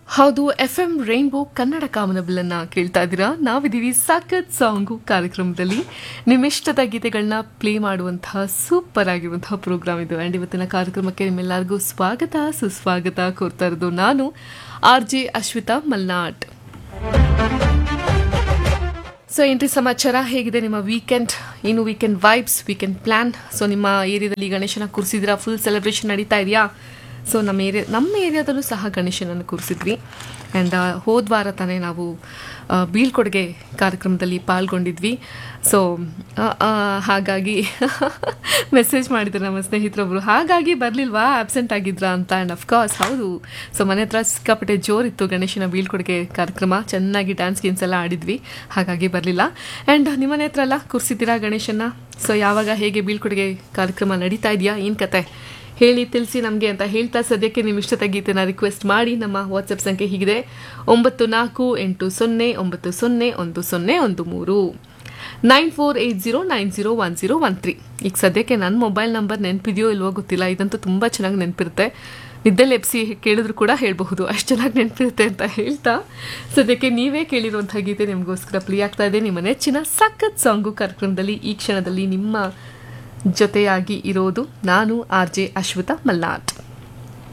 ಹೌದು, FM rainbow Kannada ಕಾಮನಬಿಲ್ಲನ್ನ ಕೇಳ್ತಾ ಇದ್ದೀರಾ. ನಾವಿದ್ದೀವಿ ಸಖತ್ ಸಾಂಗು ಕಾರ್ಯಕ್ರಮದಲ್ಲಿ. ನಿಮ್ಮಿಷ್ಟದ ಗೀತೆಗಳನ್ನ ಪ್ಲೇ ಮಾಡುವಂತಹ ಸೂಪರ್ ಆಗಿರುವಂತಹ ಪ್ರೋಗ್ರಾಮ್ ಇದು. ಆ್ಯಂಡ್ ಇವತ್ತಿನ ಕಾರ್ಯಕ್ರಮಕ್ಕೆ ನಿಮ್ಮೆಲ್ಲರಿಗೂ ಸ್ವಾಗತ ಸುಸ್ವಾಗತ ಕೋರ್ತಾ ಇರೋದು ನಾನು RJ ಅಶ್ವಿತಾ ಮಲ್ನಾಡ್. ಸೊ ಏನ್ರಿ ಸಮಾಚಾರ, ಹೇಗಿದೆ ನಿಮ್ಮ ವೀಕೆಂಡ್? ಏನು weekend vibes, weekend plan? So ನಿಮ್ಮ ಏರಿಯಾದಲ್ಲಿ ಗಣೇಶನ ಕೂರಿಸಿದಿರಾ? ಫುಲ್ ಸೆಲೆಬ್ರೇಷನ್ ನಡೀತಾ ಇದೆಯಾ? ಸೊ ನಮ್ಮ ಏರಿಯಾದಲ್ಲೂ ಸಹ ಗಣೇಶನನ್ನು ಕೂರಿಸಿದ್ವಿ. ಆ್ಯಂಡ್ ಹೋದ ವಾರ ತಾನೇ ನಾವು ಬೀಳ್ಕೊಡುಗೆ ಕಾರ್ಯಕ್ರಮದಲ್ಲಿ ಪಾಲ್ಗೊಂಡಿದ್ವಿ. ಸೊ ಹಾಗಾಗಿ ಮೆಸೇಜ್ ಮಾಡಿದ್ರು ನಮ್ಮ ಸ್ನೇಹಿತರೊಬ್ಬರು, ಹಾಗಾಗಿ ಬರಲಿಲ್ವಾ, ಆಬ್ಸೆಂಟ್ ಆಗಿದ್ರಾ ಅಂತ. ಆ್ಯಂಡ್ ಅಫ್ಕೋರ್ಸ್ ಹೌದು. ಸೊ ಮನೆ ಹತ್ರ ಸಿಕ್ಕಾಪಟ್ಟೆ ಜೋರಿತ್ತು ಗಣೇಶನ ಬೀಳ್ಕೊಡುಗೆ ಕಾರ್ಯಕ್ರಮ. ಚೆನ್ನಾಗಿ ಡ್ಯಾನ್ಸ್ ಗೇಮ್ಸ್ ಎಲ್ಲ ಆಡಿದ್ವಿ, ಹಾಗಾಗಿ ಬರಲಿಲ್ಲ. ಆ್ಯಂಡ್ ನಿಮ್ಮನೆ ಹತ್ರ ಎಲ್ಲ ಕೂರಿಸಿದ್ದೀರಾ ಗಣೇಶನ? ಸೊ ಯಾವಾಗ ಹೇಗೆ ಬೀಳ್ಕೊಡುಗೆ ಕಾರ್ಯಕ್ರಮ ನಡೀತಾ ಇದೆಯಾ, ಏನು ಕತೆ ಹೇಳಿ ತಿಳಿಸಿ ನಮಗೆ ಅಂತ ಹೇಳ್ತಾ ಸದ್ಯಕ್ಕೆ ನಿಮ್ಮ ಇಷ್ಟದ ಗೀತೆನ ರಿಕ್ವೆಸ್ಟ್ ಮಾಡಿ. ನಮ್ಮ ವಾಟ್ಸಪ್ ಸಂಖ್ಯೆ ಹೀಗಿದೆ 9480901013 9480901013. ಈಗ ಸದ್ಯಕ್ಕೆ ನನ್ನ ಮೊಬೈಲ್ ನಂಬರ್ ನೆನಪಿದೆಯೋ ಇಲ್ವೋ ಗೊತ್ತಿಲ್ಲ, ಇದಂತೂ ತುಂಬ ಚೆನ್ನಾಗಿ ನೆನಪಿರುತ್ತೆ. ನಿದ್ದೆಲ್ಲಿ ಎಪ್ಸಿ ಕೇಳಿದ್ರು ಕೂಡ ಹೇಳಬಹುದು, ಅಷ್ಟು ಚೆನ್ನಾಗಿ ನೆನಪಿರುತ್ತೆ ಅಂತ ಹೇಳ್ತಾ ಸದ್ಯಕ್ಕೆ ನೀವೇ ಕೇಳಿರುವಂಥ ಗೀತೆ ನಿಮಗೋಸ್ಕರ ಪ್ಲೇ ಆಗ್ತಾ ಇದೆ. ನಿಮ್ಮ ನೆಚ್ಚಿನ ಸಖತ್ ಸಾಂಗು ಕಾರ್ಯಕ್ರಮದಲ್ಲಿ ಈ ಕ್ಷಣದಲ್ಲಿ ನಿಮ್ಮ ಜೊತೆಯಾಗಿ ಇರೋದು ನಾನು RJ ಅಶ್ವಿತಾ ಮಲ್ನಾಡ್.